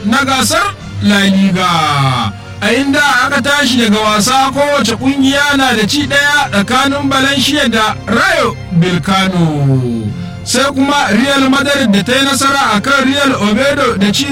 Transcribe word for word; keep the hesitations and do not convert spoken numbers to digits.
na gasar La Liga, a inda aka tashi daga wasa kowace kungiya na da ci daya tsakanin Valencia da Rayo Vallecano, sai kuma Real Madrid da ta yi nasara akan Real Oviedo da ci